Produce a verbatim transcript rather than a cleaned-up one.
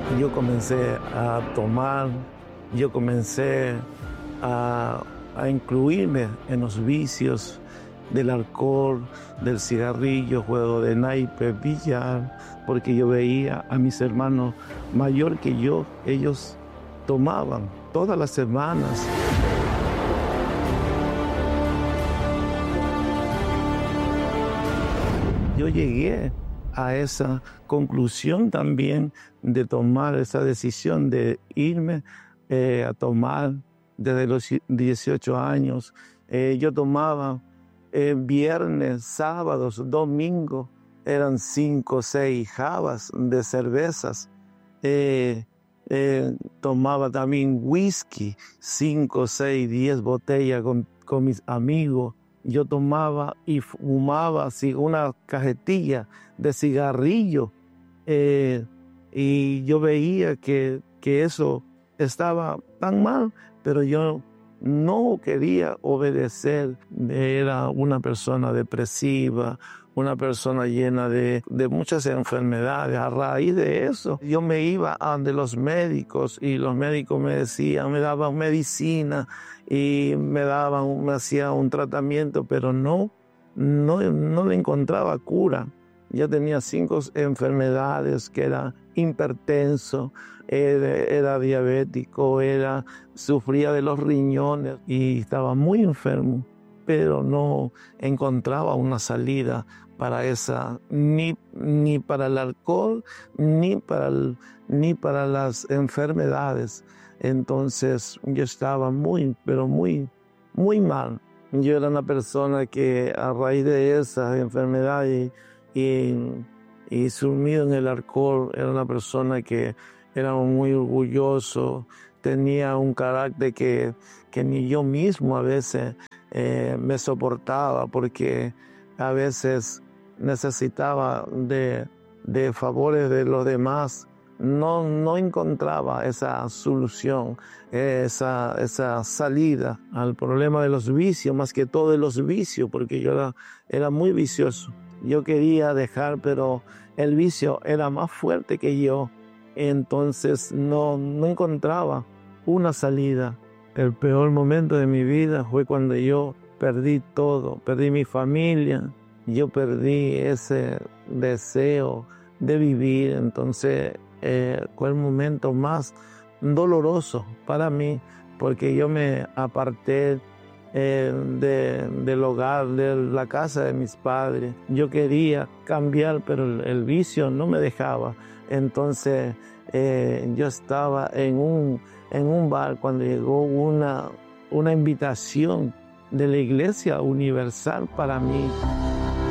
Yo comencé a tomar, yo comencé a, a incluirme en los vicios del alcohol, del cigarrillo, juego de naipe, billar, porque yo veía a mis hermanos mayor que yo, ellos tomaban todas las semanas. Yo llegué a esa conclusión también de tomar esa decisión de irme eh, a tomar desde los dieciocho años. Eh, yo tomaba eh, viernes, sábados, domingos, eran cinco o seis jabas de cervezas. Eh, eh, tomaba también whisky, cinco, seis, diez botellas con, con mis amigos. Yo tomaba y fumaba así una cajetilla de cigarrillo eh, y yo veía que, que eso estaba tan mal, pero yo no quería obedecer. Era una persona depresiva, una persona llena de, de muchas enfermedades. A raíz de eso, yo me iba a de los médicos y los médicos me decían, me daban medicina y me daban, me hacían un tratamiento, pero no, no, no le encontraba cura. Ya tenía cinco enfermedades, que era hipertenso, era, era diabético, era, sufría de los riñones y estaba muy enfermo, pero no encontraba una salida para esa, ni, ni para el alcohol, ni para, el, ni para las enfermedades. Entonces yo estaba muy, pero muy, muy mal. Yo era una persona que a raíz de esa enfermedad y, y, y sumido en el alcohol, era una persona que era muy orgulloso, tenía un carácter que, que ni yo mismo a veces eh, me soportaba, porque a veces necesitaba de, de favores de los demás. No, no encontraba esa solución, esa, esa salida al problema de los vicios, más que todo de los vicios, porque yo era, era muy vicioso. Yo quería dejar, pero el vicio era más fuerte que yo, entonces no, no encontraba una salida. El peor momento de mi vida fue cuando yo perdí todo, perdí mi familia, yo perdí ese deseo de vivir. Entonces eh, fue el momento más doloroso para mí, porque yo me aparté eh, de, del hogar, de la casa de mis padres. Yo quería cambiar, pero el, el vicio no me dejaba. Entonces eh, yo estaba en un, en un bar cuando llegó una, una invitación de la Iglesia Universal para mí.